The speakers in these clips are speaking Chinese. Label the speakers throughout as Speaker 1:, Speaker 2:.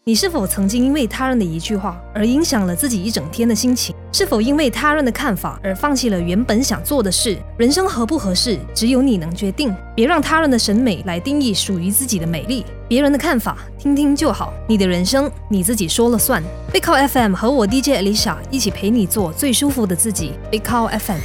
Speaker 1: 你是否曾经因为他人的一句话而影响了自己一整天的心情？是否因为他人的看法而放弃了原本想做的事？人生合不合适，只有你能决定。别让他人的审美来定义属于自己的美丽。别人的看法听听就好，你的人生你自己说了算。Big Cow FM 和我 DJ Alicia 一起陪你做最舒服的自己。Big Cow FM。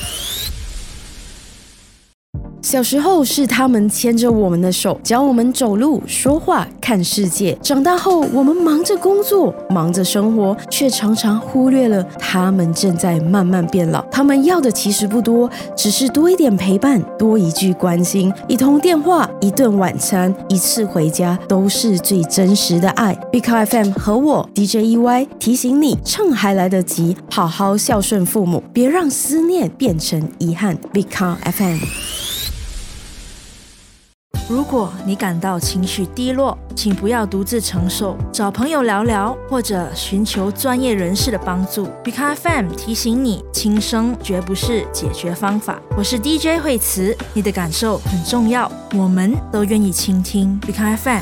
Speaker 2: 小时候是他们牵着我们的手，教我们走路、说话、看世界。长大后，我们忙着工作，忙着生活，却常常忽略了他们正在慢慢变老。他们要的其实不多，只是多一点陪伴，多一句关心，一通电话，一顿晚餐，一次回家，都是最真实的爱。Big Cow FM 和我 DJ EY 提醒你，趁还来得及，好好孝顺父母，别让思念变成遗憾。Big Cow FM。
Speaker 3: 如果你感到情绪低落，请不要独自承受，找朋友聊聊，或者寻求专业人士的帮助。Big Cow FM 提醒你，轻生绝不是解决方法。我是 DJ 惠慈，你的感受很重要，我们都愿意倾听。Big Cow FM。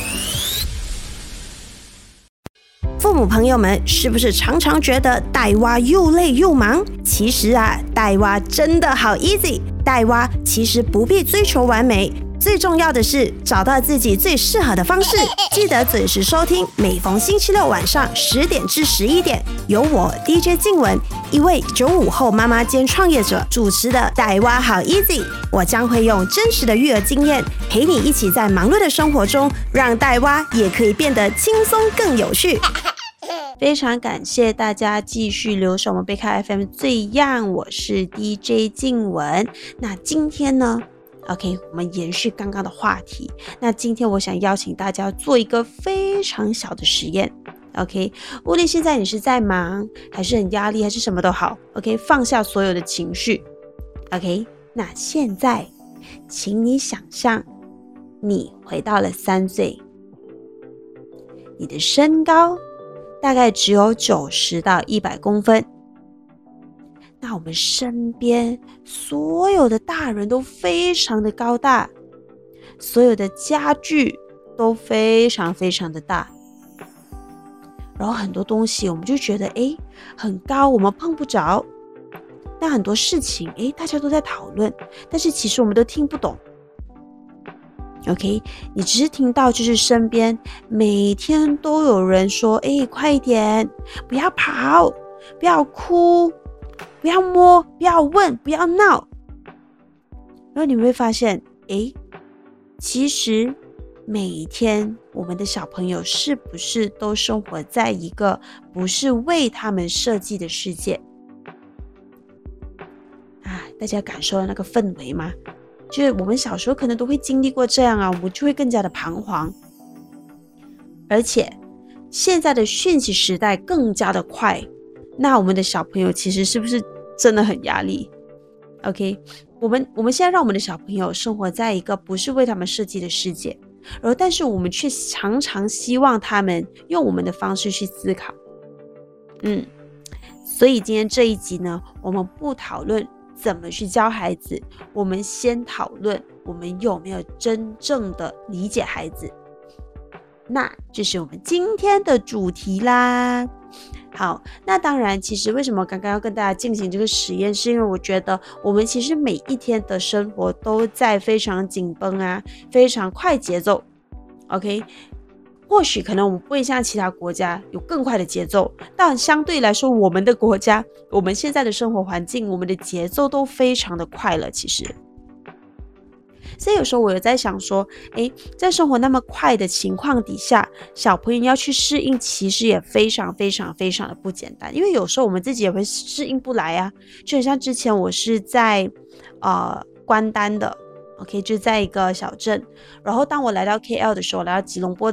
Speaker 4: 父母朋友们，是不是常常觉得带娃又累又忙？其实啊，带娃真的好 easy。带娃其实不必追求完美，最重要的是找到自己最适合的方式。记得准时收听，每逢星期六晚上10点至11点，由我 DJ 静雯，一位95后妈妈兼创业者主持的带娃好 easy。我将会用真实的育儿经验，陪你一起在忙碌的生活中，让带娃也可以变得轻松更有趣。非常感谢大家继续留守我们Big Cow FM 最样，我是 DJ 静雯。那今天呢，OK， 我们延续刚刚的话题。那今天我想邀请大家做一个非常小的实验。OK， 无论现在你是在忙，还是很压力，还是什么都好 ，OK， 放下所有的情绪。OK， 那现在，请你想象，你回到了3岁，你的身高大概只有90到100公分。那我们身边所有的大人都非常的高大，所有的家具都非常非常的大，然后很多东西我们就觉得很高，我们碰不着。那很多事情大家都在讨论，但是其实我们都听不懂。OK， 你只是听到就是身边每天都有人说快一点，不要跑，不要哭，不要摸，不要问，不要闹。然后你会发现其实每一天我们的小朋友是不是都生活在一个不是为他们设计的世界啊？大家感受到那个氛围吗？就是我们小时候可能都会经历过这样啊，我们就会更加的彷徨。而且现在的讯息时代更加的快，那我们的小朋友其实是不是真的很压力 ？OK， 我们现在让我们的小朋友生活在一个不是为他们设计的世界，然后但是我们却常常希望他们用我们的方式去思考。所以今天这一集呢，我们不讨论怎么去教孩子，我们先讨论我们有没有真正的理解孩子。那这是我们今天的主题啦。好，那当然其实为什么刚刚要跟大家进行这个实验，是因为我觉得我们其实每一天的生活都在非常紧绷啊，非常快节奏 OK， 或许可能我们不会像其他国家有更快的节奏，但相对来说我们的国家，我们现在的生活环境，我们的节奏都非常的快了其实。所以有时候我有在想说在生活那么快的情况底下，小朋友要去适应其实也非常非常非常的不简单，因为有时候我们自己也会适应不来啊。就很像之前我是在关丹的 OK， 就在一个小镇，然后当我来到 KL 的时候，来到吉隆坡